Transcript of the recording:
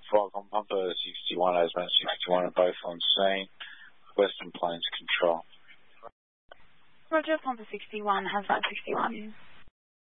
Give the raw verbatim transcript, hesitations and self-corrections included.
five on Pumper sixty-one, Asman sixty-one are both on scene. Western Plains Control. Roger, Pumper sixty-one, Hazmat sixty-one.